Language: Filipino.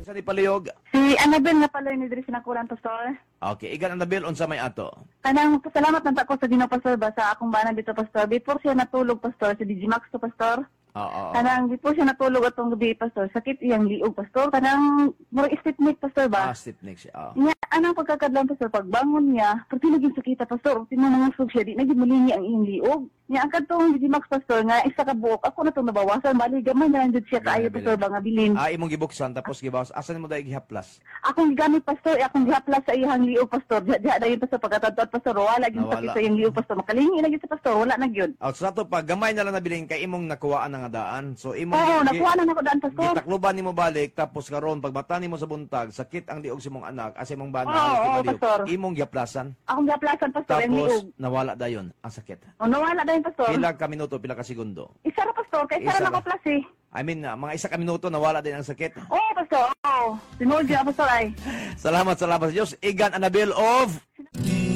Isa ni palihog. Si Annabel na pala ni diri sinakulan, Pastor. Okay, igan Annabel unsa may ato? Kanang pasalamat man ta ko sa Ginoo, Pastor, ba sa akong bana dito, Pastor. Before siya natulog, Pastor, si DJ Max to, Pastor. Oo. Kanang before siya natulog atong gabi, Pastor, sakit iyang liog, Pastor. Kanang murag stiffneck, Pastor, ba? Step next. Nya anang pagkakadlan, Pastor, pagbangon niya, pag tinagin sakita, Pastor, tinanangusog siya, di naging mulingi ang iyang liog. Nya ang kadtong DJ Max, Pastor, nga isa ka buok, ako na itong nabawasan, bali gamay na lang jud siya kaayo, Pastor, ba nga bilin. Imong gibuksan tapos gibawas. Asan mo dahil gihaplas? Akong gigamit, Pastor, akong gihaplas sa iyang liog, Pastor. Diya dayon, Pastor, pagkatadtad, Pastor, wala gyud sakit sa iyang liog, Pastor. Makalingi na gyud sa Pastor, wala na gyud. Sa ato pa, gamay na lang nabiling kay imong nakuhaan nga daan. So imong Oo, nakuha na nako daan, Pastor. gitakluban nimo balik tapos karon pagbata nimo sa buntag, sakit ang liog sa imong anak, as imong bana Oo, halos liog. Pastor. Imong gihaplasan. Akong gihaplasan, Pastor, iyang liog. Tapos nawala dayon ang sakit. O, nawala dayon, Pastor. Pila ka minuto, pila ka segundo. Isa ra, Pastor, kay isa Isa ra ra. nako plus eh. I mean, mga isa ka minuto nawala din ang sakit. Oo, Pastor, oo. Tinuod gyud, Pastor, ay. Salamat sa Diyos. Igan Annabel of